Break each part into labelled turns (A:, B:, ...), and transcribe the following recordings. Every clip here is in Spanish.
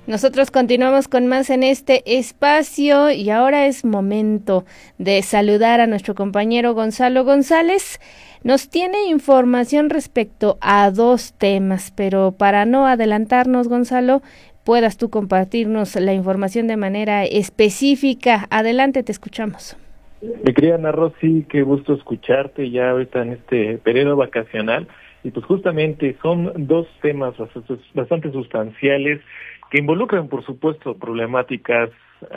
A: Nosotros continuamos con más en este espacio y ahora es momento de saludar a nuestro compañero Gonzalo González. Nos tiene información respecto a dos temas, pero para no adelantarnos, Gonzalo, puedas tú compartirnos la información de manera específica. Adelante, te escuchamos.
B: Mi querida Ana Rosy, qué gusto escucharte ya ahorita en este periodo vacacional. Y pues justamente son dos temas bastante sustanciales que involucran, por supuesto, problemáticas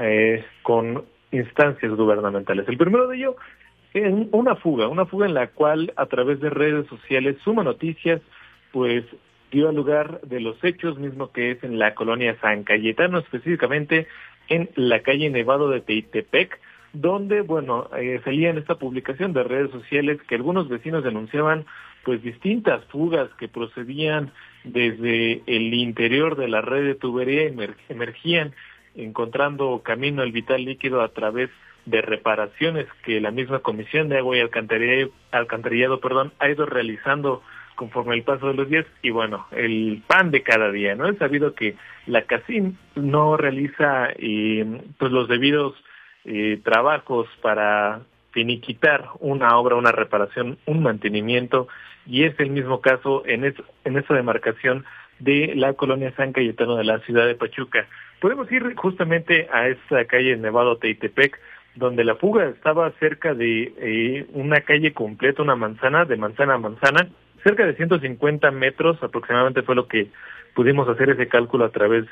B: con instancias gubernamentales. El primero de ello es una fuga en la cual a través de redes sociales Suma Noticias pues dio lugar de los hechos, mismo que es en la colonia San Cayetano, específicamente en la calle Nevado de Teitepec, donde, salía en esta publicación de redes sociales que algunos vecinos denunciaban pues distintas fugas que procedían desde el interior de la red de tubería y emergían encontrando camino al vital líquido a través de reparaciones que la misma Comisión de Agua y Alcantarillado ha ido realizando conforme el paso de los días. Y el pan de cada día, ¿no? Es sabido que la CACIM no realiza los debidos trabajos para finiquitar una obra, una reparación, un mantenimiento, y es el mismo caso en esta demarcación de la colonia San Cayetano de la ciudad de Pachuca. Podemos ir justamente a esta calle Nevado Teitepec, donde la fuga estaba cerca de una calle completa, una manzana, de manzana a manzana, cerca de 150 metros aproximadamente fue lo que pudimos hacer ese cálculo a través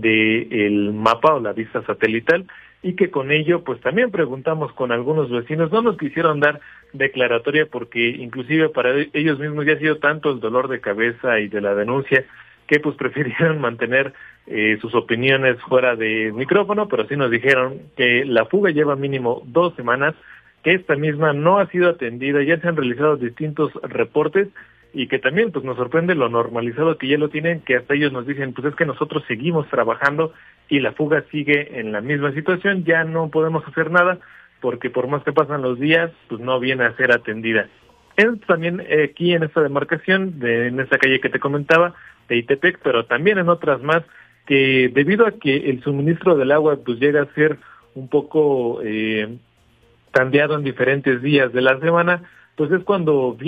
B: del mapa o la vista satelital, y que con ello pues también preguntamos con algunos vecinos. No nos quisieron dar declaratoria porque inclusive para ellos mismos ya ha sido tanto el dolor de cabeza y de la denuncia que pues prefirieron mantener sus opiniones fuera de micrófono, pero sí nos dijeron que la fuga lleva mínimo 2 semanas, que esta misma no ha sido atendida, ya se han realizado distintos reportes y que también pues nos sorprende lo normalizado que ya lo tienen, que hasta ellos nos dicen pues es que nosotros seguimos trabajando y la fuga sigue en la misma situación, ya no podemos hacer nada porque por más que pasan los días pues no viene a ser atendida. Es también aquí en esta demarcación, en esta calle que te comentaba, de Itepec, pero también en otras más, que debido a que el suministro del agua pues llega a ser un poco cambiado en diferentes días de la semana, pues es cuando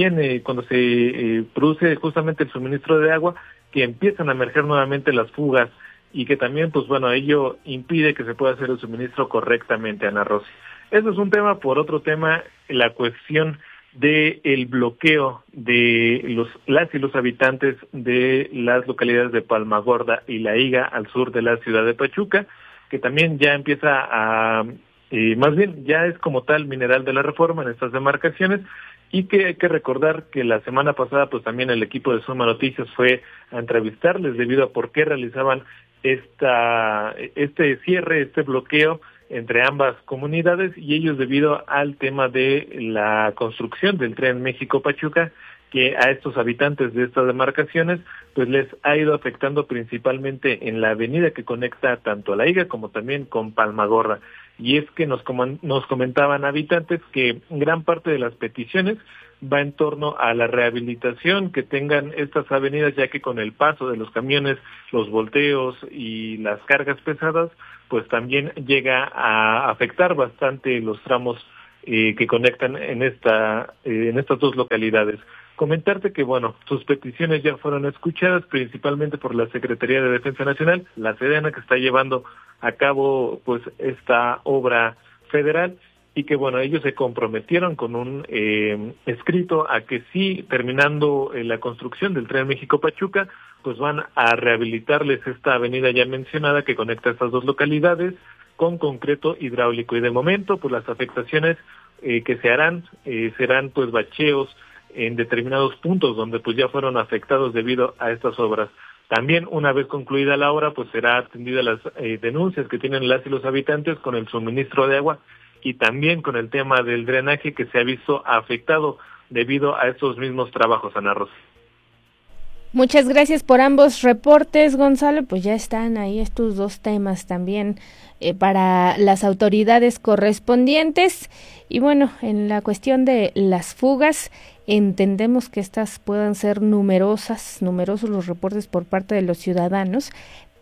B: se produce justamente el suministro de agua, que empiezan a emerger nuevamente las fugas y que también ello impide que se pueda hacer el suministro correctamente, Ana Rosy. Eso es un tema. Por otro tema, la cuestión de el bloqueo de las y los habitantes de las localidades de Palmagorda y La Higa al sur de la ciudad de Pachuca, que también ya empieza más bien ya es como tal Mineral de la Reforma en estas demarcaciones, y que hay que recordar que la semana pasada pues también el equipo de Suma Noticias fue a entrevistarles debido a por qué realizaban este cierre, este bloqueo entre ambas comunidades, y ellos debido al tema de la construcción del tren México-Pachuca, que a estos habitantes de estas demarcaciones pues les ha ido afectando principalmente en la avenida que conecta tanto a La Higa como también con Palmagorda. Y es que nos comentaban habitantes que gran parte de las peticiones va en torno a la rehabilitación que tengan estas avenidas, ya que con el paso de los camiones, los volteos y las cargas pesadas, pues también llega a afectar bastante los tramos que conectan en estas dos localidades. Comentarte que, sus peticiones ya fueron escuchadas principalmente por la Secretaría de Defensa Nacional, la Sedena, que está llevando a cabo pues esta obra federal, y que ellos se comprometieron con un escrito a que sí, terminando la construcción del tren México-Pachuca, pues van a rehabilitarles esta avenida ya mencionada que conecta estas dos localidades con concreto hidráulico. Y de momento pues las afectaciones que se harán serán pues bacheos en determinados puntos donde pues ya fueron afectados debido a estas obras. También una vez concluida la obra pues será atendida las denuncias que tienen las y los habitantes con el suministro de agua y también con el tema del drenaje que se ha visto afectado debido a estos mismos trabajos, Ana Rosa.
A: Muchas gracias por ambos reportes, Gonzalo. Pues ya están ahí estos dos temas también para las autoridades correspondientes. Y en la cuestión de las fugas, entendemos que estas puedan ser numerosos los reportes por parte de los ciudadanos,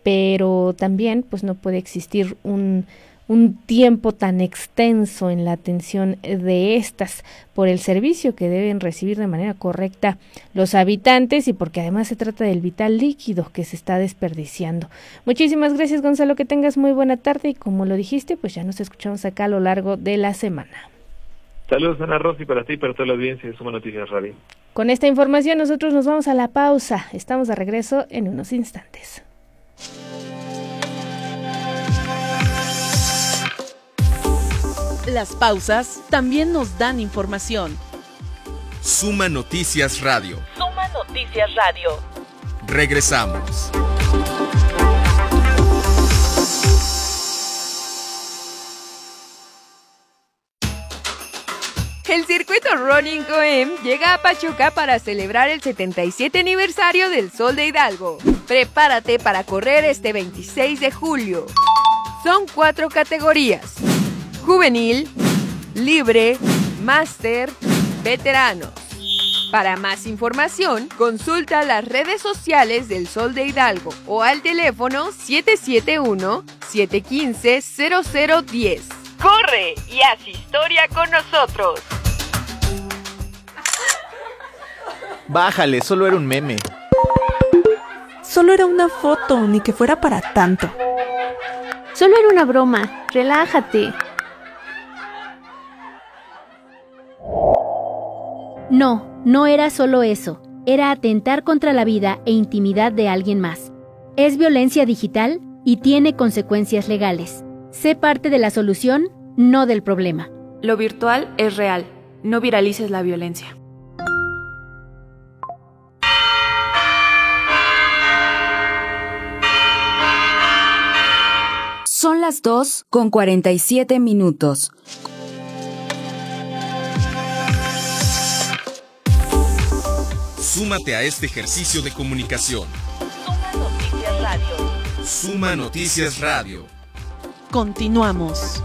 A: pero también pues no puede existir un tiempo tan extenso en la atención de estas por el servicio que deben recibir de manera correcta los habitantes y porque además se trata del vital líquido que se está desperdiciando. Muchísimas gracias, Gonzalo, que tengas muy buena tarde y como lo dijiste, pues ya nos escuchamos acá a lo largo de la semana.
B: Saludos, Ana Rosy, para ti y para toda la audiencia de Suma Noticias Radio.
A: Con esta información nosotros nos vamos a la pausa. Estamos de regreso en unos instantes.
C: Las pausas también nos dan información.
D: Suma Noticias Radio.
C: Suma Noticias Radio.
D: Regresamos.
E: El circuito Running Coem llega a Pachuca para celebrar el 77 aniversario del Sol de Hidalgo. Prepárate para correr este 26 de julio. Son 4 categorías: juvenil, libre, máster, veteranos. Para más información, consulta las redes sociales del Sol de Hidalgo o al teléfono 771-715-0010. ¡Corre y haz historia con nosotros!
F: Bájale, solo era un meme.
G: Solo era una foto, ni que fuera para tanto.
H: Solo era una broma, relájate. No era solo eso. Era atentar contra la vida e intimidad de alguien más. Es violencia digital y tiene consecuencias legales. Sé parte de la solución, no del problema.
I: Lo virtual es real. No viralices la violencia.
J: Son las 2:47.
D: Súmate a este ejercicio de comunicación.
C: Suma Noticias Radio.
D: Suma Noticias Radio.
C: Continuamos.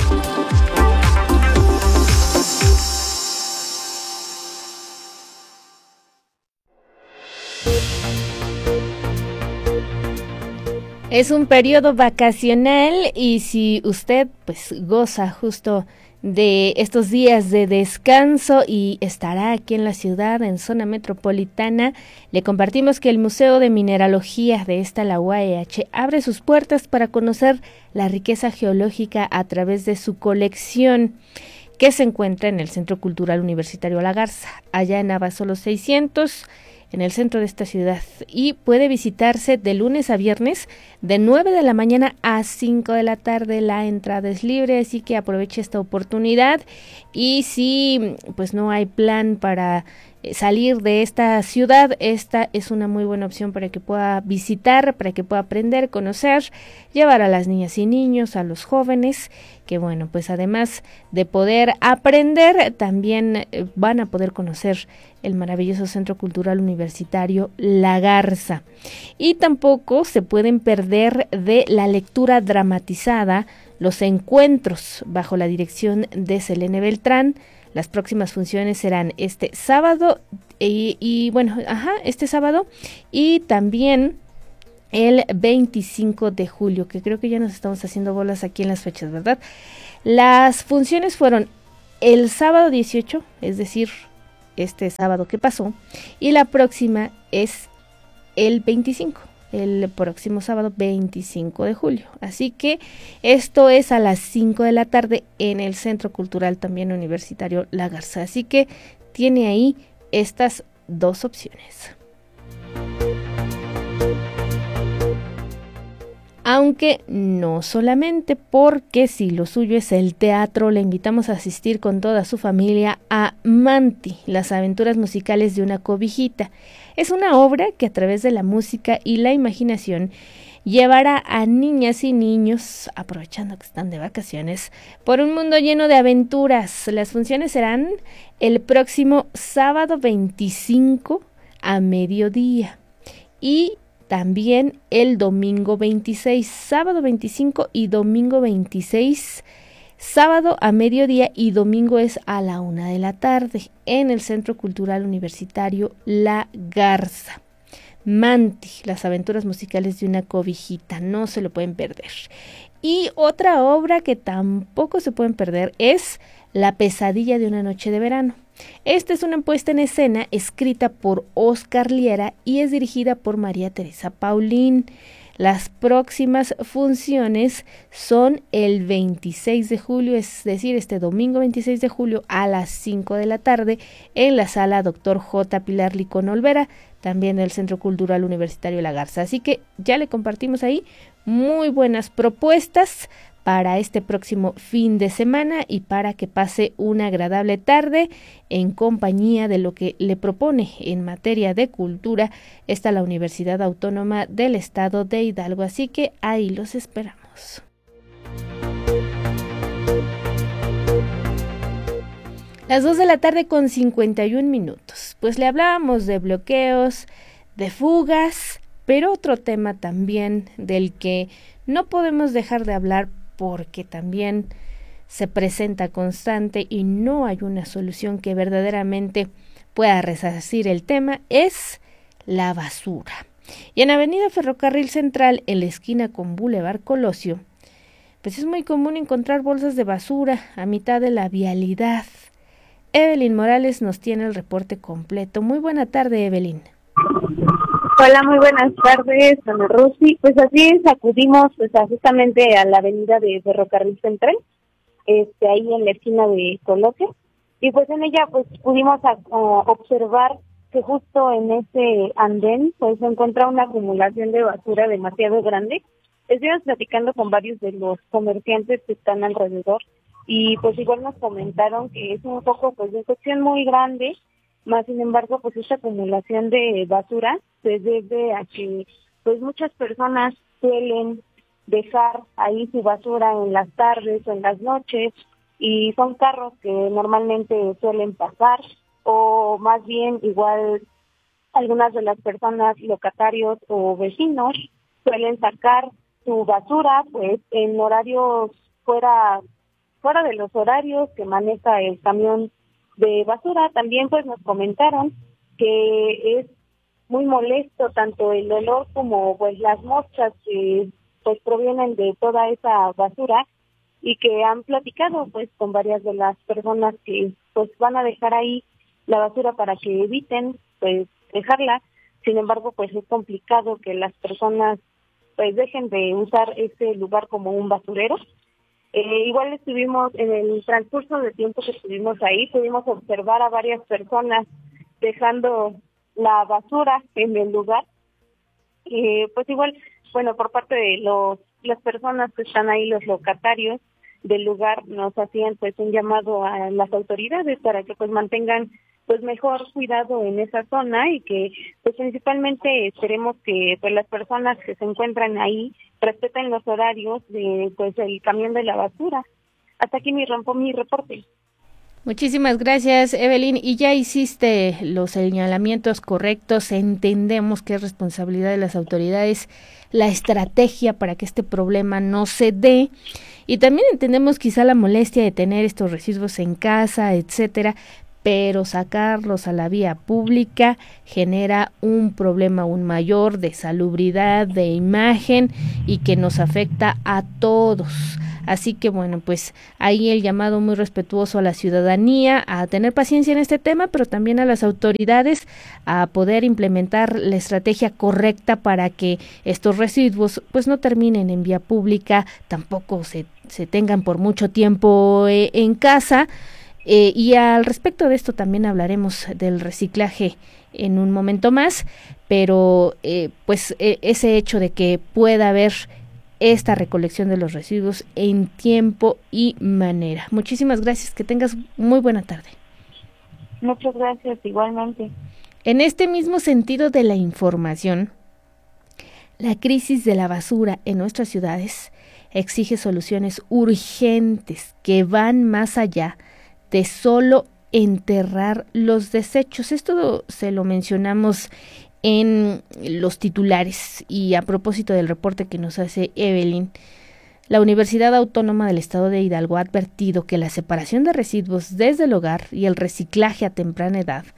A: Es un periodo vacacional y si usted pues goza justo de estos días de descanso y estará aquí en la ciudad, en zona metropolitana, le compartimos que el Museo de Mineralogía de la UAEH abre sus puertas para conocer la riqueza geológica a través de su colección, que se encuentra en el Centro Cultural Universitario La Garza, allá en Abasolo 600, en el centro de esta ciudad, y puede visitarse de lunes a viernes de 9 de la mañana a 5 de la tarde. La entrada es libre, así que aproveche esta oportunidad. Y si pues no hay plan para salir de esta ciudad, esta es una muy buena opción para que pueda visitar, para que pueda aprender, conocer, llevar a las niñas y niños, a los jóvenes, que bueno, pues además de poder aprender, también van a poder conocer el maravilloso Centro Cultural Universitario La Garza. Y tampoco se pueden perder de la lectura dramatizada, Los Encuentros, bajo la dirección de Selene Beltrán. Las próximas funciones serán este sábado este sábado y también el 25 de julio, que creo que ya nos estamos haciendo bolas aquí en las fechas, ¿verdad? Las funciones fueron el sábado 18, es decir, este sábado que pasó, y la próxima es el 25. El próximo sábado 25 de julio. Así que esto es a las 5 de la tarde en el Centro Cultural también Universitario La Garza. Así que tiene ahí estas dos opciones. Aunque no solamente, porque si lo suyo es el teatro, le invitamos a asistir con toda su familia a Manti, las aventuras musicales de una cobijita. Es una obra que a través de la música y la imaginación llevará a niñas y niños, aprovechando que están de vacaciones, por un mundo lleno de aventuras. Las funciones serán el próximo sábado 25 a mediodía y también el domingo 26, sábado 25 y domingo 26, sábado a mediodía y domingo es a la 1 de la tarde en el Centro Cultural Universitario La Garza. Manti, las aventuras musicales de una cobijita, no se lo pueden perder. Y otra obra que tampoco se pueden perder es La pesadilla de una noche de verano. Esta es una puesta en escena escrita por Oscar Liera y es dirigida por María Teresa Paulín. Las próximas funciones son el 26 de julio, es decir, este domingo 26 de julio a las 5 de la tarde en la sala Dr. J. Pilar Licón Olvera, también del Centro Cultural Universitario La Garza. Así que ya le compartimos ahí muy buenas propuestas para este próximo fin de semana y para que pase una agradable tarde en compañía de lo que le propone en materia de cultura la Universidad Autónoma del Estado de Hidalgo. Así que ahí los esperamos. Las 2 de la tarde con 51 minutos. Pues le hablábamos de bloqueos, de fugas, pero otro tema también del que no podemos dejar de hablar porque también se presenta constante y no hay una solución que verdaderamente pueda resarcir el tema, es la basura. Y en Avenida Ferrocarril Central, en la esquina con Boulevard Colosio, pues es muy común encontrar bolsas de basura a mitad de la vialidad. Evelyn Morales nos tiene el reporte completo. Muy buena tarde, Evelyn.
J: Hola, muy buenas tardes, Ana Rosy. Pues así es, acudimos justamente a la avenida de Ferrocarril Central, ahí en la esquina de Colosio, y pues en ella pues pudimos observar que justo en ese andén pues se encuentra una acumulación de basura demasiado grande. Estuvimos platicando con varios de los comerciantes que están alrededor y pues igual nos comentaron que es un poco pues de sección muy grande, más sin embargo pues esta acumulación de basura se debe a que pues muchas personas suelen dejar ahí su basura en las tardes o en las noches y son carros que normalmente suelen pasar o más bien igual algunas de las personas locatarios o vecinos suelen sacar su basura pues en horarios fuera de los horarios que maneja el camión de basura. También pues nos comentaron que es muy molesto tanto el olor como pues las moscas que pues provienen de toda esa basura y que han platicado pues con varias de las personas que pues van a dejar ahí la basura para que eviten pues dejarla. Sin embargo pues es complicado que las personas pues dejen de usar ese lugar como un basurero. Igual estuvimos en el transcurso del tiempo que estuvimos ahí, pudimos observar a varias personas dejando la basura en el lugar. Pues igual, bueno, por parte de las personas que están ahí, los locatarios del lugar, nos hacían pues un llamado a las autoridades para que pues mantengan pues mejor cuidado en esa zona y que pues principalmente esperemos que pues las personas que se encuentran ahí respeten los horarios de pues el camión de la basura. Hasta aquí mi reporte.
A: Muchísimas gracias, Evelyn. Y ya hiciste los señalamientos correctos. Entendemos que es responsabilidad de las autoridades la estrategia para que este problema no se dé. Y también entendemos quizá la molestia de tener estos residuos en casa, etcétera, pero sacarlos a la vía pública genera un problema aún mayor de salubridad, de imagen y que nos afecta a todos. Así que bueno, pues ahí el llamado muy respetuoso a la ciudadanía a tener paciencia en este tema, pero también a las autoridades a poder implementar la estrategia correcta para que estos residuos pues no terminen en vía pública, tampoco se tengan por mucho tiempo en casa. Y al respecto de esto también hablaremos del reciclaje en un momento más, pero ese hecho de que pueda haber esta recolección de los residuos en tiempo y manera. Muchísimas gracias, que tengas muy buena tarde.
J: Muchas gracias, igualmente.
A: En este mismo sentido de la información, la crisis de la basura en nuestras ciudades exige soluciones urgentes que van más allá de solo enterrar los desechos. Esto se lo mencionamos en los titulares y a propósito del reporte que nos hace Evelyn. La Universidad Autónoma del Estado de Hidalgo ha advertido que la separación de residuos desde el hogar y el reciclaje a temprana edad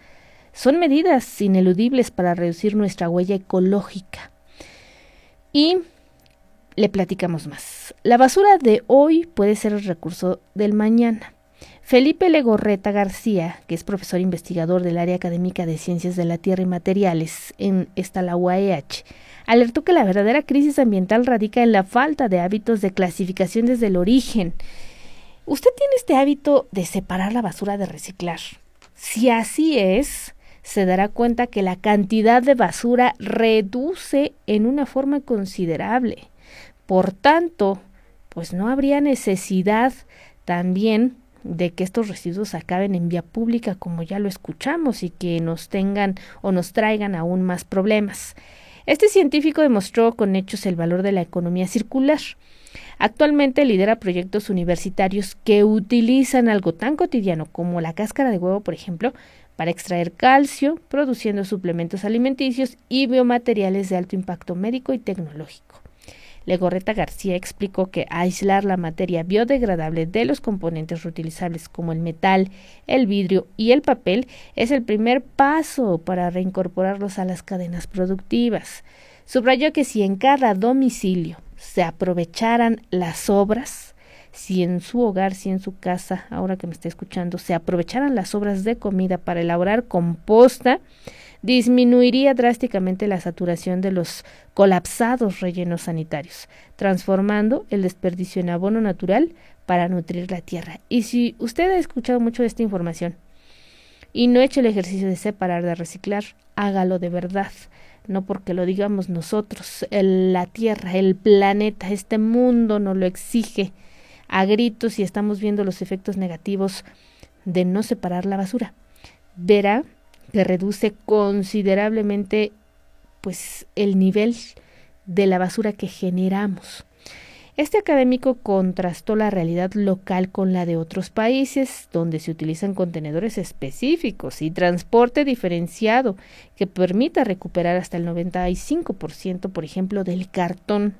A: Son medidas ineludibles para reducir nuestra huella ecológica. Y le platicamos más. La basura de hoy puede ser el recurso del mañana. Felipe Legorreta García, que es profesor investigador del área académica de Ciencias de la Tierra y Materiales en la UAEH, alertó que la verdadera crisis ambiental radica en la falta de hábitos de clasificación desde el origen. ¿Usted tiene este hábito de separar la basura de reciclar? Si así es, se dará cuenta que la cantidad de basura reduce en una forma considerable. Por tanto, pues no habría necesidad también de que estos residuos acaben en vía pública, como ya lo escuchamos, y que nos tengan o nos traigan aún más problemas. Este científico demostró con hechos el valor de la economía circular. Actualmente lidera proyectos universitarios que utilizan algo tan cotidiano como la cáscara de huevo, por ejemplo, para extraer calcio, produciendo suplementos alimenticios y biomateriales de alto impacto médico y tecnológico. Legorreta García explicó que aislar la materia biodegradable de los componentes reutilizables como el metal, el vidrio y el papel es el primer paso para reincorporarlos a las cadenas productivas. Subrayó que si en cada domicilio se aprovecharan las sobras, si en su hogar, si en su casa, ahora que me está escuchando, se aprovecharan las sobras de comida para elaborar composta, disminuiría drásticamente la saturación de los colapsados rellenos sanitarios, transformando el desperdicio en abono natural para nutrir la tierra. Y si usted ha escuchado mucho de esta información y no ha hecho el ejercicio de separar, de reciclar, hágalo de verdad, no porque lo digamos nosotros. La tierra, el planeta, este mundo nos lo exige a gritos y estamos viendo los efectos negativos de no separar la basura. Verá que reduce considerablemente pues el nivel de la basura que generamos. Este académico contrastó la realidad local con la de otros países, donde se utilizan contenedores específicos y transporte diferenciado que permita recuperar hasta el 95%, por ejemplo, del cartón.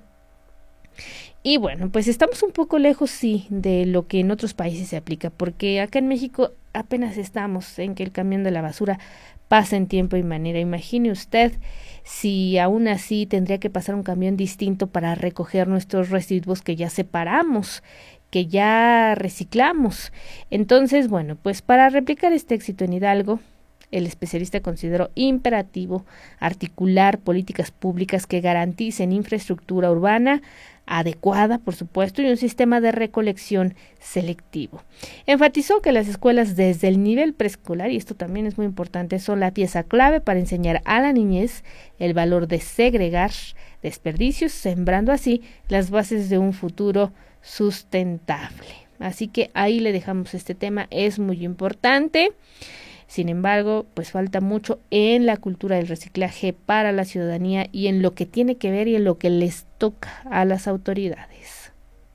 A: Y bueno, pues estamos un poco lejos, sí, de lo que en otros países se aplica, porque acá en México apenas estamos en que el camión de la basura pasa en tiempo y manera. Imagine usted si aún así tendría que pasar un camión distinto para recoger nuestros residuos que ya separamos, que ya reciclamos. Entonces, bueno, pues para replicar este éxito en Hidalgo, el especialista consideró imperativo articular políticas públicas que garanticen infraestructura urbana adecuada, por supuesto, y un sistema de recolección selectivo. Enfatizó que las escuelas desde el nivel preescolar, y esto también es muy importante, son la pieza clave para enseñar a la niñez el valor de segregar desperdicios, sembrando así las bases de un futuro sustentable. Así que ahí le dejamos este tema, es muy importante. Sin embargo, pues falta mucho en la cultura del reciclaje para la ciudadanía y en lo que tiene que ver y en lo que les toca a las autoridades.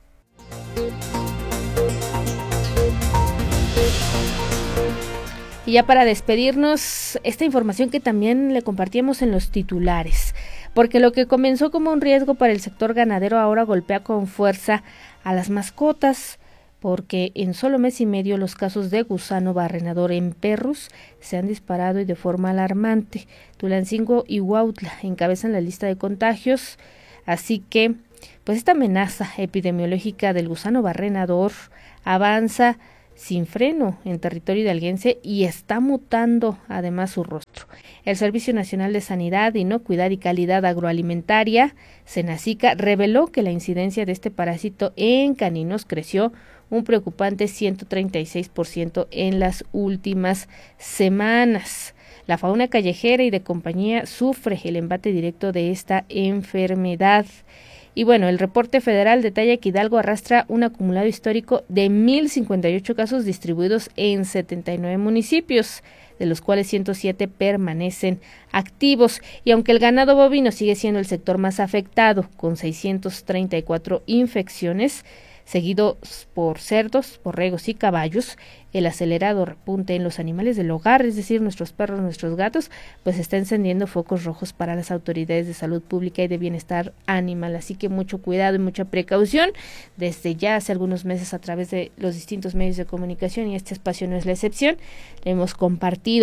A: Y ya para despedirnos, esta información que también le compartíamos en los titulares, porque lo que comenzó como un riesgo para el sector ganadero ahora golpea con fuerza a las mascotas, porque en solo mes y medio los casos de gusano barrenador en perros se han disparado y de forma alarmante. Tulancingo y Huautla encabezan la lista de contagios, así que pues esta amenaza epidemiológica del gusano barrenador avanza sin freno en territorio hidalguense y está mutando además su rostro. El Servicio Nacional de Sanidad, Inocuidad y Calidad Agroalimentaria, Senacica, reveló que la incidencia de este parásito en caninos creció un preocupante 136% en las últimas semanas. La fauna callejera y de compañía sufre el embate directo de esta enfermedad. Y bueno, el reporte federal detalla que Hidalgo arrastra un acumulado histórico de 1,058 casos distribuidos en 79 municipios, de los cuales 107 permanecen activos. Y aunque el ganado bovino sigue siendo el sector más afectado, con 634 infecciones, seguidos por cerdos, borregos y caballos, el acelerado repunte en los animales del hogar, es decir, nuestros perros, nuestros gatos, pues está encendiendo focos rojos para las autoridades de salud pública y de bienestar animal. Así que mucho cuidado y mucha precaución. Desde ya hace algunos meses, a través de los distintos medios de comunicación, y este espacio no es la excepción, le hemos compartido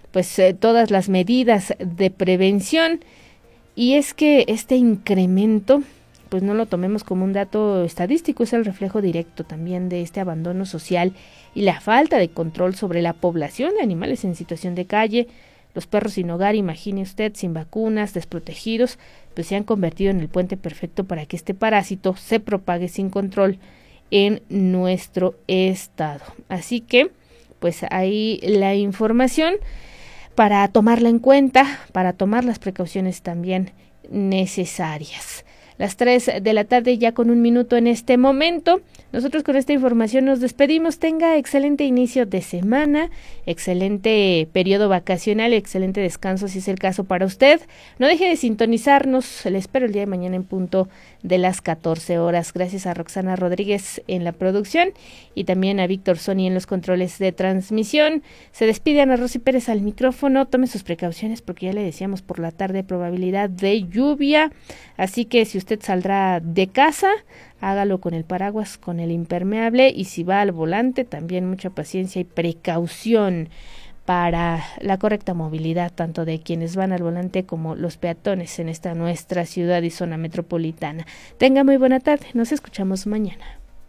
A: pues todas las medidas de prevención. Y es que este incremento, pues no lo tomemos como un dato estadístico, es el reflejo directo también de este abandono social y la falta de control sobre la población de animales en situación de calle. Los perros sin hogar, imagine usted, sin vacunas, desprotegidos, pues se han convertido en el puente perfecto para que este parásito se propague sin control en nuestro estado. Así que, pues ahí la información para tomarla en cuenta, para tomar las precauciones también necesarias. Las 3 de la tarde ya con 1 minuto en este momento. Nosotros con esta información nos despedimos. Tenga excelente inicio de semana, excelente periodo vacacional, excelente descanso si es el caso para usted. No deje de sintonizarnos. Le espero el día de mañana en punto de las 14 horas. Gracias a Roxana Rodríguez en la producción y también a Víctor Sony en los controles de transmisión. Se despide Ana Rosy Pérez al micrófono. Tome sus precauciones porque ya le decíamos por la tarde probabilidad de lluvia. Así que si usted saldrá de casa, hágalo con el paraguas, con el impermeable, y si va al volante, también mucha paciencia y precaución para la correcta movilidad, tanto de quienes van al volante como los peatones en esta nuestra ciudad y zona metropolitana. Tenga muy buena tarde, nos escuchamos mañana.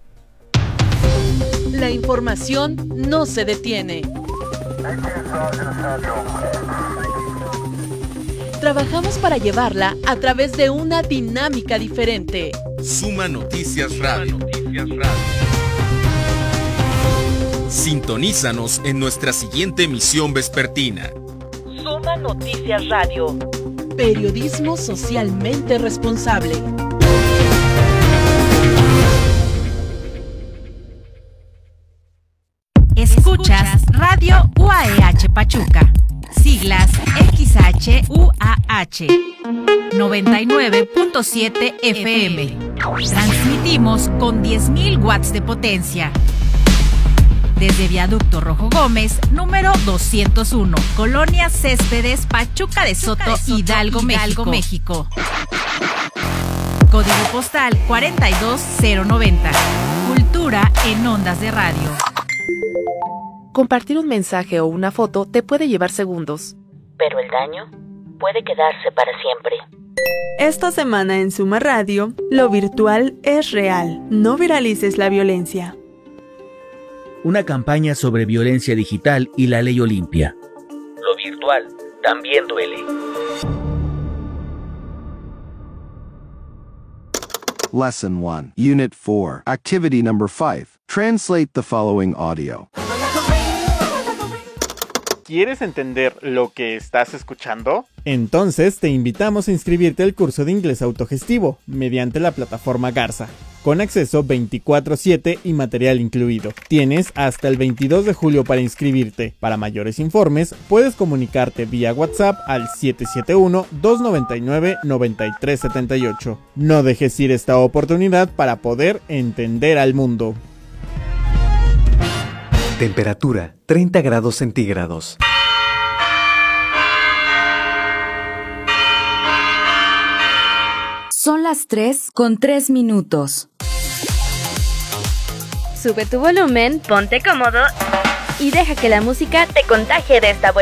C: La información no se detiene. Trabajamos para llevarla a través de una dinámica diferente.
D: Suma Noticias Radio. Sintonízanos en nuestra siguiente emisión vespertina.
C: Suma Noticias Radio. Periodismo socialmente responsable.
K: Escuchas Radio UAEH Pachuca. Siglas XHUAH 99.7 FM. Transmitimos con 10.000 watts de potencia. Desde Viaducto Rojo Gómez, número 201, Colonia Céspedes, Pachuca de Soto, Hidalgo, México. Código postal 42090. Cultura en ondas de radio.
L: Compartir un mensaje o una foto te puede llevar segundos,
M: pero el daño puede quedarse para siempre.
G: Esta semana en Suma Radio, lo virtual es real. No viralices la violencia.
N: Una campaña sobre violencia digital y la ley Olimpia.
M: Lo virtual también duele.
O: Lesson 1, Unit 4, Activity Number 5. Translate the following audio.
P: ¿Quieres entender lo que estás escuchando?
Q: Entonces te invitamos a inscribirte al curso de inglés autogestivo mediante la plataforma Garza, con acceso 24/7 y material incluido. Tienes hasta el 22 de julio para inscribirte. Para mayores informes, puedes comunicarte vía WhatsApp al 771-299-9378. No dejes ir esta oportunidad para poder entender al mundo.
R: Temperatura 30 grados centígrados.
S: Son las 3:03.
T: Sube tu volumen, ponte cómodo y deja que la música te contagie de esta buena